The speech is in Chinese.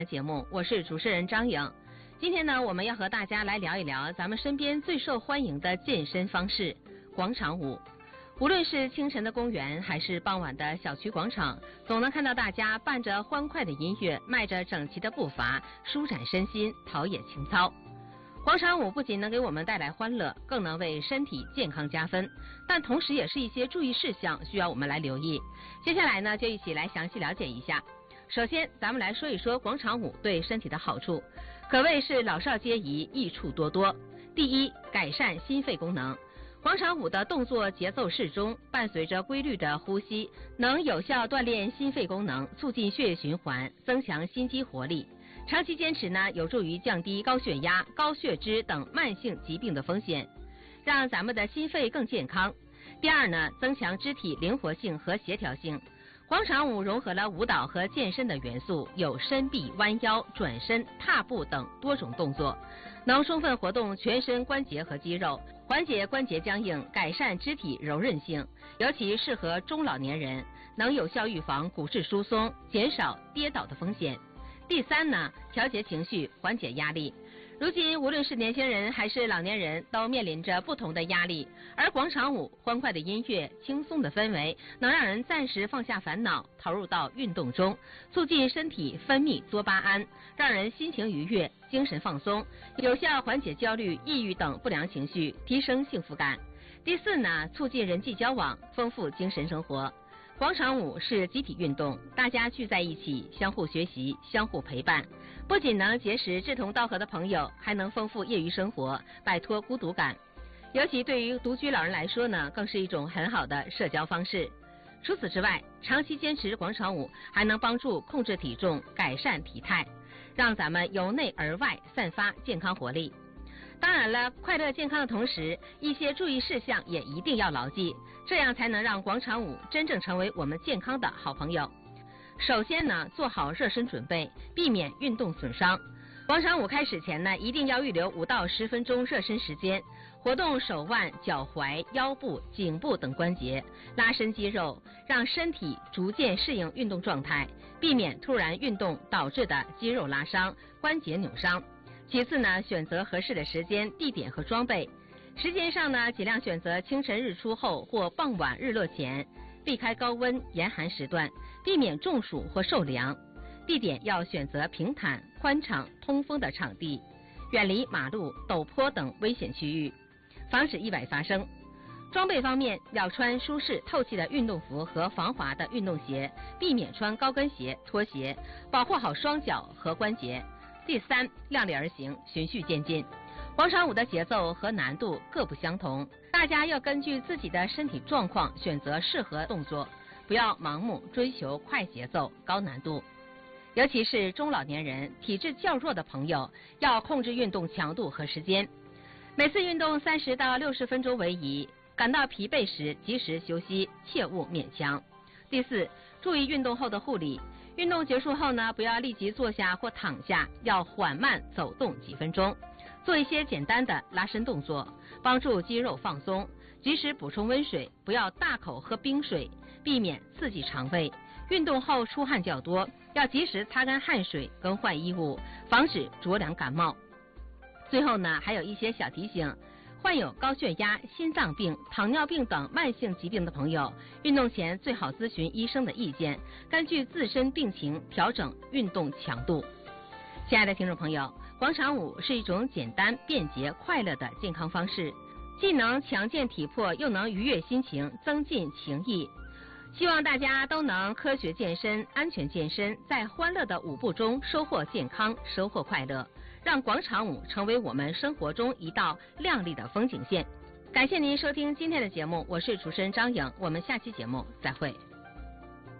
节目，我是主持人张颖。今天呢，我们要和大家来聊一聊咱们身边最受欢迎的健身方式——广场舞。无论是清晨的公园，还是傍晚的小区广场，总能看到大家伴着欢快的音乐，迈着整齐的步伐，舒展身心，陶冶情操。广场舞不仅能给我们带来欢乐，更能为身体健康加分，但同时也是一些注意事项需要我们来留意。接下来呢，就一起来详细了解一下。首先，咱们来说一说广场舞对身体的好处，可谓是老少皆宜，益处多多。第一，改善心肺功能。广场舞的动作节奏适中，伴随着规律的呼吸，能有效锻炼心肺功能，促进血液循环，增强心肌活力。长期坚持呢，有助于降低高血压、高血脂等慢性疾病的风险，让咱们的心肺更健康。第二呢，增强肢体灵活性和协调性。广场舞融合了舞蹈和健身的元素，有伸臂、弯腰、转身、踏步等多种动作，能充分活动全身关节和肌肉，缓解关节僵硬，改善肢体柔韧性，尤其适合中老年人，能有效预防骨质疏松，减少跌倒的风险。第三呢，调节情绪，缓解压力。如今无论是年轻人还是老年人，都面临着不同的压力，而广场舞欢快的音乐、轻松的氛围，能让人暂时放下烦恼，投入到运动中，促进身体分泌多巴胺，让人心情愉悦，精神放松，有效缓解焦虑、抑郁等不良情绪，提升幸福感。第四呢，促进人际交往，丰富精神生活。广场舞是集体运动，大家聚在一起，相互学习，相互陪伴，不仅能结识志同道合的朋友，还能丰富业余生活，摆脱孤独感。尤其对于独居老人来说呢，更是一种很好的社交方式。除此之外，长期坚持广场舞还能帮助控制体重，改善体态，让咱们由内而外散发健康活力。当然了，快乐健康的同时，一些注意事项也一定要牢记，这样才能让广场舞真正成为我们健康的好朋友。首先呢，做好热身准备，避免运动损伤。广场舞开始前呢，一定要预留5到10分钟热身时间，活动手腕、脚踝、腰部、颈部等关节，拉伸肌肉，让身体逐渐适应运动状态，避免突然运动导致的肌肉拉伤、关节扭伤。其次呢，选择合适的时间、地点和装备。时间上呢，尽量选择清晨日出后或傍晚日落前，避开高温严寒时段，避免中暑或受凉。地点要选择平坦、宽敞、通风的场地，远离马路、陡坡等危险区域，防止意外发生。装备方面，要穿舒适透气的运动服和防滑的运动鞋，避免穿高跟鞋、拖鞋，保护好双脚和关节。第三，量力而行，循序渐进。广场舞的节奏和难度各不相同，大家要根据自己的身体状况选择适合动作，不要盲目追求快节奏、高难度。尤其是中老年人、体质较弱的朋友，要控制运动强度和时间，每次运动30到60分钟为宜，感到疲惫时及时休息，切勿勉强。第四，注意运动后的护理。运动结束后呢，不要立即坐下或躺下，要缓慢走动几分钟，做一些简单的拉伸动作，帮助肌肉放松。及时补充温水，不要大口喝冰水，避免刺激肠胃。运动后出汗较多，要及时擦干汗水，更换衣物，防止着凉感冒。最后呢，还有一些小提醒。患有高血压、心脏病、糖尿病等慢性疾病的朋友，运动前最好咨询医生的意见，根据自身病情调整运动强度。亲爱的听众朋友，广场舞是一种简单、便捷、快乐的健康方式，既能强健体魄，又能愉悦心情，增进情谊。希望大家都能科学健身、安全健身，在欢乐的舞步中收获健康，收获快乐，让广场舞成为我们生活中一道亮丽的风景线。感谢您收听今天的节目，我是主持人张颖，我们下期节目再会。